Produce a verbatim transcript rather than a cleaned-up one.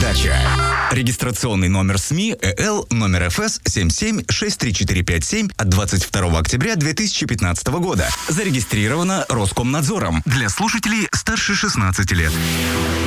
передача. Регистрационный номер СМИ ЭЛ номер эф эс семь семь шесть три четыре пять семь от двадцать второго октября две тысячи пятнадцатого года. Зарегистрировано Роскомнадзором для слушателей старше шестнадцати лет.